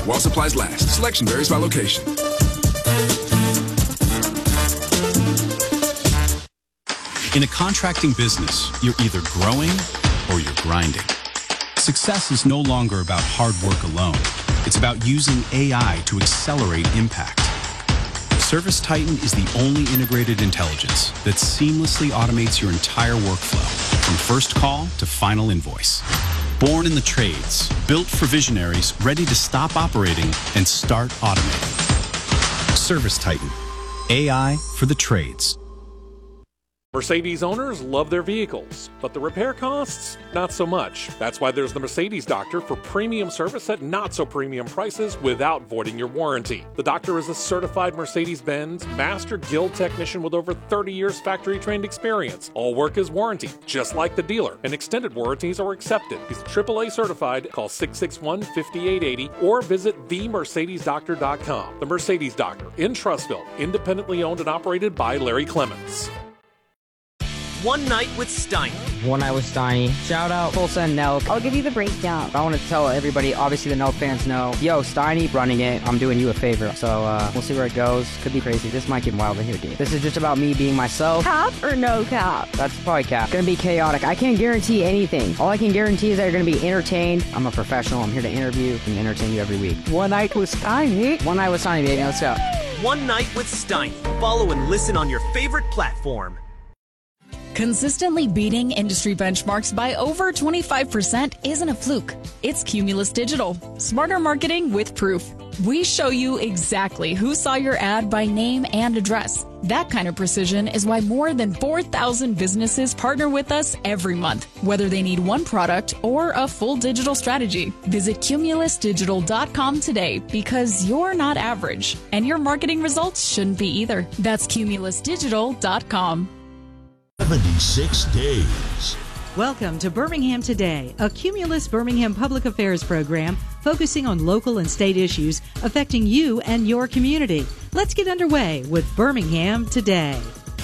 While supplies last, selection varies by location. In a contracting business, you're either growing or you're grinding. Success is no longer about hard work alone. It's about using AI to accelerate impact. ServiceTitan is the only integrated intelligence that seamlessly automates your entire workflow, from first call to final invoice. Born in the trades, built for visionaries ready to stop operating and start automating. ServiceTitan, AI for the trades. Mercedes owners love their vehicles, but the repair costs, not so much. That's why there's the Mercedes Doctor for premium service at not so premium prices without voiding your warranty. The Doctor is a certified Mercedes-Benz Master Guild technician with over 30 years factory trained experience. All work is warranted, just like the dealer, and extended warranties are accepted. He's AAA certified. Call 661-5880 or visit themercedesdoctor.com. The Mercedes Doctor in Trussville, independently owned and operated by Larry Clements. One Night with Steiny. One Night with Steiny. Shout out Tulsa and Nelk. I'll give you the breakdown. I want to tell everybody, obviously the Nelk fans know, yo, Steiny running it. I'm doing you a favor. So we'll see where it goes. Could be crazy. This might get wild in here, dude. This is just about me being myself. Cap or no cap? That's probably cap. Gonna be chaotic. I can't guarantee anything. All I can guarantee is that you're gonna be entertained. I'm a professional. I'm here to interview and entertain you every week. One Night with Steiny. One Night with Steiny, baby. Let's go. One Night with Steiny. Follow and listen on your favorite platform. Consistently beating industry benchmarks by over 25% isn't a fluke. It's Cumulus Digital. Smarter marketing with proof. We show you exactly who saw your ad by name and address. That kind of precision is why more than 4,000 businesses partner with us every month, whether they need one product or a full digital strategy. Visit cumulusdigital.com today because you're not average, and your marketing results shouldn't be either. That's cumulusdigital.com. 76 days. Welcome to Birmingham Today, a Cumulus Birmingham public affairs program focusing on local and state issues affecting you and your community. Let's get underway with Birmingham Today.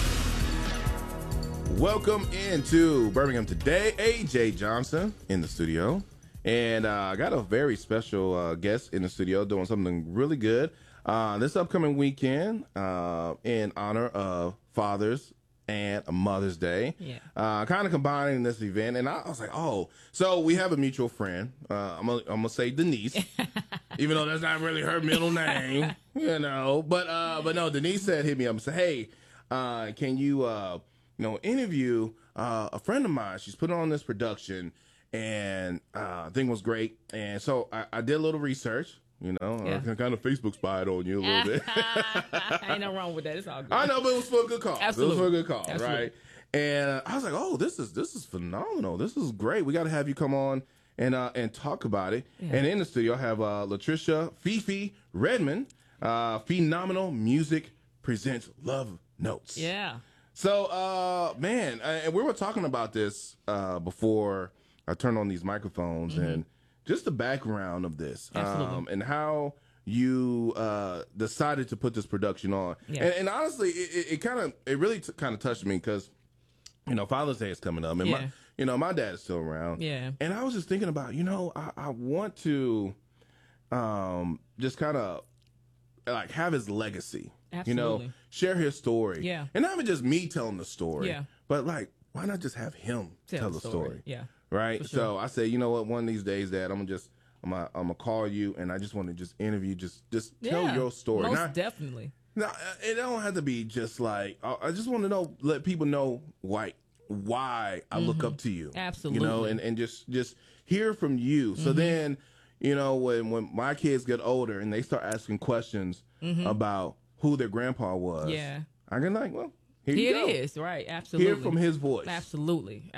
Welcome into Birmingham Today. AJ Johnson in the studio. And I got a very special guest in the studio doing something really good this upcoming weekend in honor of Father's and a Mother's Day. Yeah. Kind of combining this event. And I was like, oh, so we have a mutual friend. I'm gonna say Denise, even though that's not really her middle name, you know. But no, Denise hit me up and said, hey, can you interview a friend of mine? She's put on this production, and I think it was great. And so I did a little research. You know, yeah. I kind of Facebook spied on you a little bit. Ain't no wrong with that. It's all good. I know, but it was for a good cause. Absolutely. It was for a good cause, Absolutely. Right? And I was like, oh, this is phenomenal. This is great. We got to have you come on and talk about it. Yeah. And in the studio, I have Latricia Fifi Redmond, Phenomenal Music presents Love Notes. Yeah. So, man, and we were talking about this before I turned on these microphones, mm-hmm. and just the background of this, and how you decided to put this production on. Yeah. And honestly, it really touched me because, Father's Day is coming up, and my dad is still around. Yeah. And I was just thinking about, I want to just kind of like have his legacy. Absolutely. Share his story. Yeah. And not even just me telling the story. Yeah. But like, why not just have him tell the story? Yeah. Right. Sure. So I say, you know what? One of these days, Dad, I'm gonna call you, and I just want to just interview, just tell your story. Most definitely. No, it don't have to be just like I just want to let people know why I look up to you. Absolutely. And just hear from you. Mm-hmm. So then, when my kids get older and they start asking questions mm-hmm. about who their grandpa was, yeah, I can here it is, right? Absolutely. Hear from his voice. Absolutely.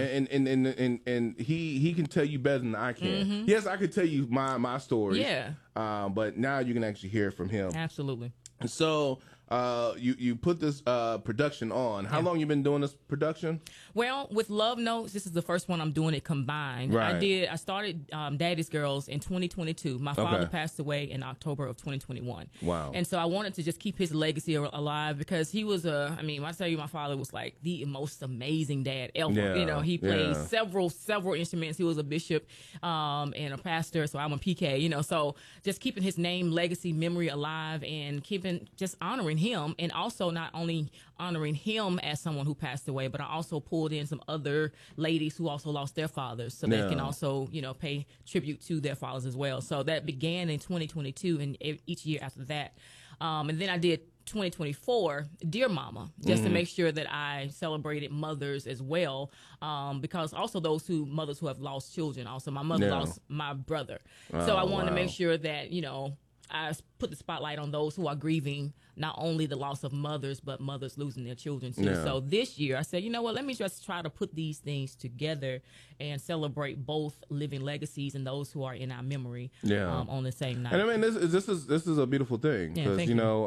And he can tell you better than I can. Mm-hmm. Yes, I could tell you my stories. Yeah. But now you can actually hear from him. Absolutely. And so you put this production on. How long you been doing this production? Well, with Love Notes, this is the first one I'm doing it combined. Right. I started Daddy's Girls in 2022. My father passed away in October of 2021. Wow. And so I wanted to just keep his legacy alive because he was when I tell you, my father was like the most amazing dad ever. Yeah. You know, he played several instruments. He was a bishop and a pastor, so I'm a PK, you know. So just keeping his name, legacy, memory alive and just honoring him, and also not only honoring him as someone who passed away, but I also pulled in some other ladies who also lost their fathers, so they can also, you know, pay tribute to their fathers as well. So that began in 2022, and each year after that, and then I did 2024 Dear Mama, just to make sure that I celebrated mothers as well, because also mothers who have lost children. Also, my mother lost my brother, so I wanted to make sure that, you know, I put the spotlight on those who are grieving not only the loss of mothers, but mothers losing their children too. Yeah. So this year I said, you know what, let me just try to put these things together and celebrate both living legacies and those who are in our memory on the same night. And I mean, this is a beautiful thing because you know,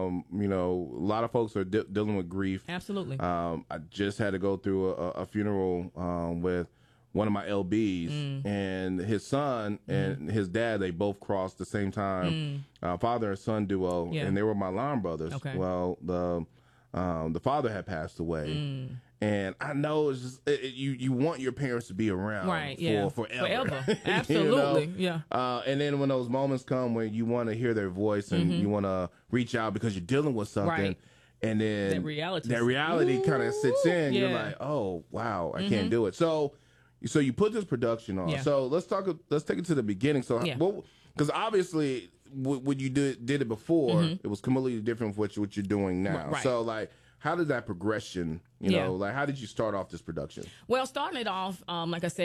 a lot of folks are dealing with grief. Absolutely. I just had to go through a funeral with one of my LBs, and his son and his dad, they both crossed the same time, father and son duo, and they were my line brothers. Okay. Well, the father had passed away, and I know it's just you want your parents to be around for forever. Absolutely, you know? And then when those moments come when you want to hear their voice and you want to reach out because you're dealing with something. And then that reality kind of sits in. You're like, oh wow, I can't do it. So you put this production on. So let's take it to the beginning. So because obviously when you did it before, it was completely different from what you're doing now. Right. So like, how did that progression, you know, like how did you start off this production? Well, starting it off, like I said,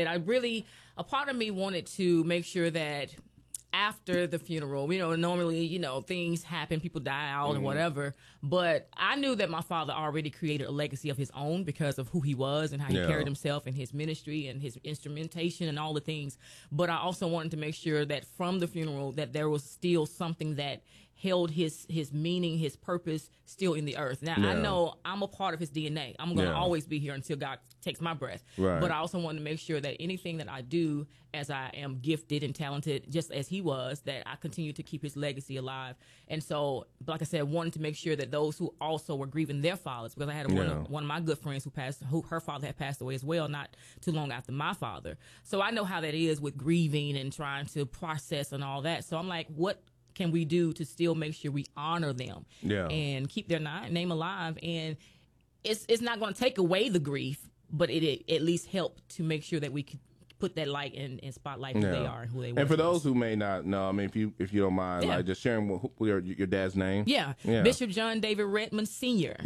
a part of me wanted to make sure that after the funeral, you know, normally, you know, things happen, people die out or whatever, but I knew that my father already created a legacy of his own because of who he was and how he carried himself and his ministry and his instrumentation and all the things. But I also wanted to make sure that from the funeral that there was still something that held his meaning, his purpose still in the earth. Now, I know I'm a part of his DNA. I'm going to always be here until God takes my breath. Right. But I also wanted to make sure that anything that I do, as I am gifted and talented, just as he was, that I continue to keep his legacy alive. And so, like I said, wanted to make sure that those who also were grieving their fathers, because I had one of my good friends who her father had passed away as well, not too long after my father. So I know how that is with grieving and trying to process and all that. So I'm like, what can we do to still make sure we honor them and keep their name alive? And it's not going to take away the grief, but it at least help to make sure that we could put that light and spotlight who they are and who they were. And for those who may not know, I mean, if you don't mind, like just sharing your dad's name. Yeah. Bishop John David Redmond Sr.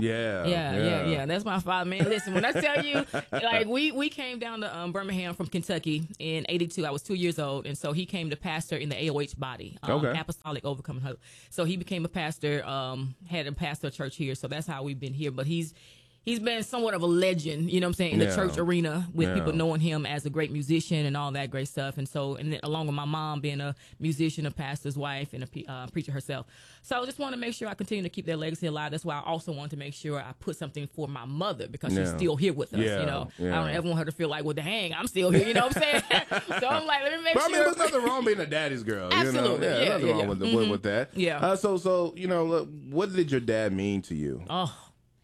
Yeah. That's my father, man. Listen, when I tell you, like we came down to Birmingham from Kentucky in '82. I was 2 years old, and so he came to pastor in the AOH body, Apostolic Overcoming Hope. So he became a pastor, had a pastor church here. So that's how we've been here. But he's been somewhat of a legend, you know what I'm saying, in the church arena with people knowing him as a great musician and all that great stuff. And so, and then along with my mom being a musician, a pastor's wife, and a preacher herself. So I just want to make sure I continue to keep their legacy alive. That's why I also want to make sure I put something for my mother because she's still here with us, you know. I don't ever want her to feel like, well, dang, I'm still here, you know what I'm saying? So I'm like, let me make sure. I mean, there's nothing wrong being a daddy's girl. Absolutely. You know? Nothing wrong with that. Yeah. So, you know, what did your dad mean to you? Oh,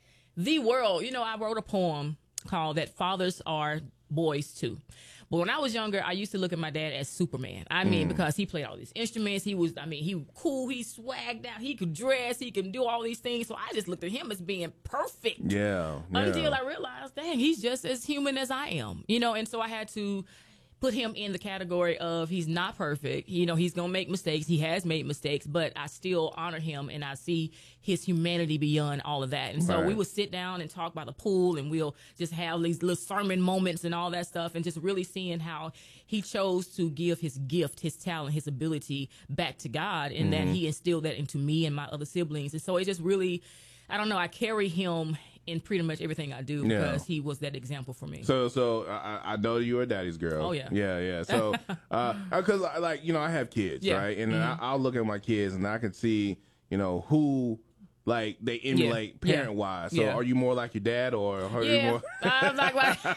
the world. You know, I wrote a poem called That Fathers Are Boys Too. But when I was younger, I used to look at my dad as Superman. I mean, because he played all these instruments. He was cool. He swagged out. He could dress. He can do all these things. So I just looked at him as being perfect. Yeah. Until I realized, dang, he's just as human as I am. You know, and so I had to put him in the category of he's not perfect. You know, he's going to make mistakes. He has made mistakes, but I still honor him and I see his humanity beyond all of that. And so we would sit down and talk by the pool and we'll just have these little sermon moments and all that stuff and just really seeing how he chose to give his gift, his talent, his ability back to God and that he instilled that into me and my other siblings. And so it just really, I don't know, I carry him in pretty much everything I do because he was that example for me. So I know you're a daddy's girl. Oh, yeah. Yeah. So, because, like, you know, I have kids, right? And I'll look at my kids and I can see, you know, who like they emulate parent wise. So are you more like your dad, or are you more? I'm like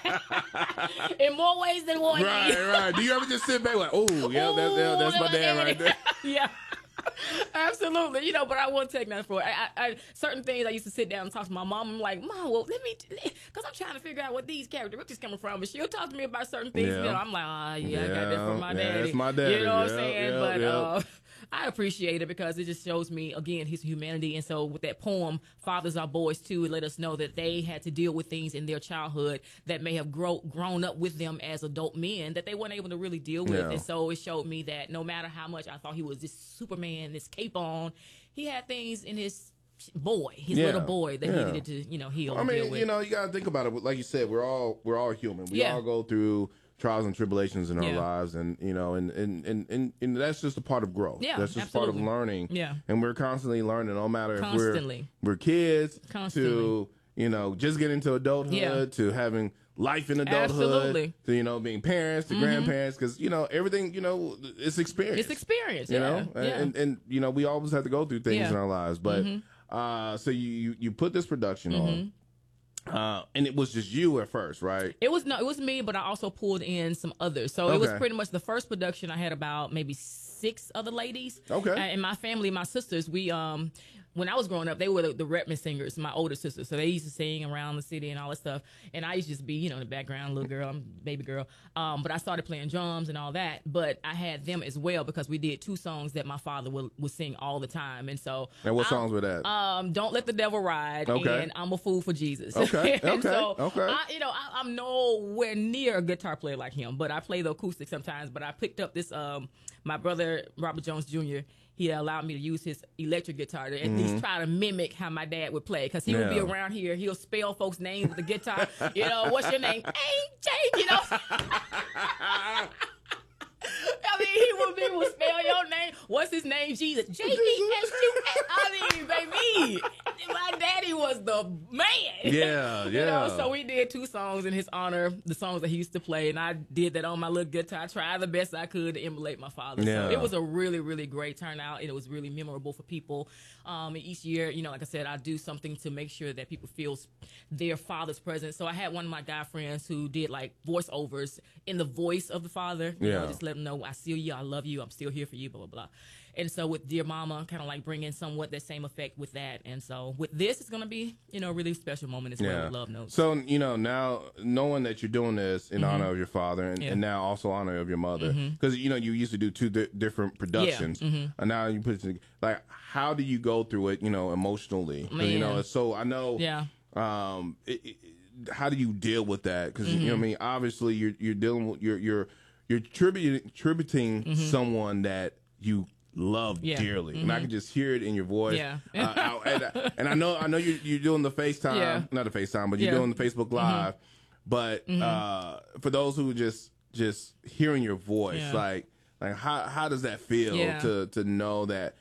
in more ways than one. Right. Do you ever just sit back like, oh, yeah, that's my dad right there? Yeah. Absolutely, you know, but I won't take nothing for it. I certain things I used to sit down and talk to my mom. I'm like, Mom, well, let me, because I'm trying to figure out what these characteristics coming from. But she'll talk to me about certain things. You know, I'm like, I got that from my daddy. That's my daddy. You know what I'm saying? But I appreciate it because it just shows me, again, his humanity. And so with that poem, Fathers Are Boys Too, it let us know that they had to deal with things in their childhood that may have grown up with them as adult men that they weren't able to really deal with. And so it showed me that no matter how much I thought he was this Superman, this cape on, he had things in his little boy that he needed to, heal. I mean, deal with. You got to think about it. Like you said, we're all human. We all go through trials and tribulations in our lives, and and that's just a part of growth. That's just part of learning. And we're constantly learning, no matter if we're kids to just getting into adulthood, to having life in adulthood, to being parents, to grandparents, because everything it's experience. It's experience, and we always have to go through things in our lives, but so you put this production on. And it was just you at first, right? It was me, but I also pulled in some others. So it was pretty much the first production. I had about maybe 6 other ladies. Okay. In my family, my sisters, we when I was growing up, they were the Redman singers, my older sisters. So they used to sing around the city and all that stuff. And I used to just be, in the background, little girl, I'm a baby girl. But I started playing drums and all that. But I had them as well because we did 2 songs that my father would sing all the time. And so. And what songs were that? Don't Let the Devil Ride. Okay. And I'm a Fool for Jesus. Okay. So, I'm nowhere near a guitar player like him, but I play the acoustic sometimes. But I picked up this, my brother, Robert Jones Jr., he allowed me to use his electric guitar to at least try to mimic how my dad would play. Because he would be around here. He'll spell folks' names with the guitar. What's your name? AJ, he would spell your name. What's his name? Jesus. JDSUS. I mean, baby, my daddy was the man. Yeah. So we did 2 songs in his honor, the songs that he used to play, and I did that on my little guitar. I tried the best I could to emulate my father. Yeah. So it was a really, really great turnout, and it was really memorable for people. Each year, like I said, I do something to make sure that people feel their father's presence. So I had one of my guy friends who did like voiceovers in the voice of the father. Just let them know, I see you, I love you, I'm still here for you, blah, blah, blah. And so with Dear Mama, kind of like bringing somewhat that same effect with that. And so with this, it's going to be, a really special moment as well with Love Notes. So, now knowing that you're doing this in honor of your father and now also honor of your mother, because, you used to do 2 different productions. And now you put it, like, how do you go through it, emotionally? So I know, how do you deal with that? Because, obviously you're dealing with, you're tributing someone that you love dearly, and I can just hear it in your voice. And I know you're doing the FaceTime, not the FaceTime, but you're doing the Facebook Live. But for those who just hearing your voice, like how does that feel to know that